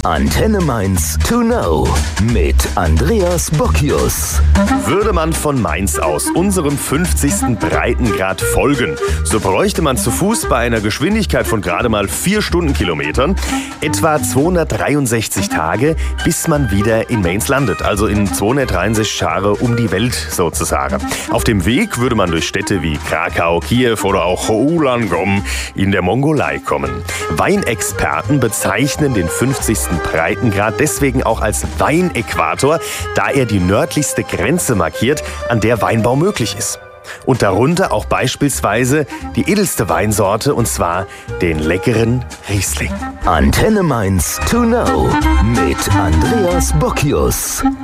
Antenne Mainz to know mit Andreas Bockius. Würde man von Mainz aus unserem 50. Breitengrad folgen, so bräuchte man zu Fuß bei einer Geschwindigkeit von gerade mal 4 Stundenkilometern etwa 263 Tage, bis man wieder in Mainz landet. Also in 263 Jahre um die Welt sozusagen. Auf dem Weg würde man durch Städte wie Krakau, Kiew oder auch Ulaangom in der Mongolei kommen. Weinexperten bezeichnen den 50. Breitengrad deswegen auch als Weinäquator, da er die nördlichste Grenze markiert, an der Weinbau möglich ist. Und darunter auch beispielsweise die edelste Weinsorte, und zwar den leckeren Riesling. Antenne Mainz to know mit Andreas Bockius.